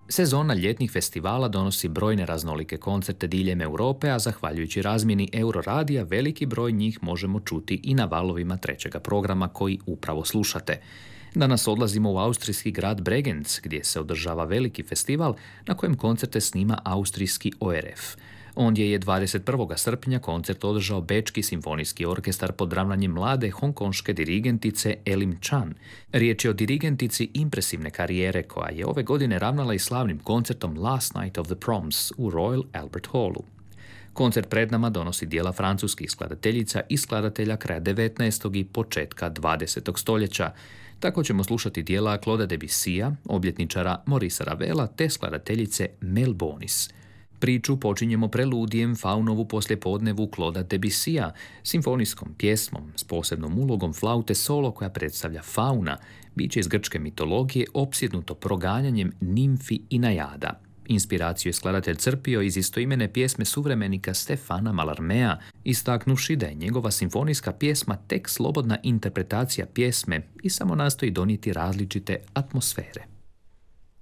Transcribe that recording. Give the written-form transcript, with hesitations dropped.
Sezona ljetnih festivala donosi brojne raznolike koncerte diljem Europe, a zahvaljujući razmjeni Euroradija veliki broj njih možemo čuti i na valovima trećega programa koji upravo slušate. Danas odlazimo u austrijski grad Bregenz, gdje se održava veliki festival na kojem koncerte snima austrijski ORF. Ondje je 21. srpnja koncert održao Bečki simfonijski orkestar pod ravnanjem mlade hongkonške dirigentice Elim Chan. Riječ je o dirigentici impresivne karijere koja je ove godine ravnala i slavnim koncertom Last Night of the Proms u Royal Albert Hallu. Koncert pred nama donosi dijela francuskih skladateljica i skladatelja kraja 19. i početka 20. stoljeća. Tako ćemo slušati dijela Clauda Debussya, obljetničara Maurice Ravela te skladateljice Mel Bonis. Priču počinjemo preludijem Faunovu poslijepodnevu Clauda Debussya, simfonijskom pjesmom s posebnom ulogom flaute solo koja predstavlja Fauna, biće iz grčke mitologije opsjednuto proganjanjem nimfi i najada. Inspiraciju je skladatelj crpio iz istoimene pjesme suvremenika Stefana Mallarmea, istaknuši da je njegova simfonijska pjesma tek slobodna interpretacija pjesme i samo nastoji donijeti različite atmosfere.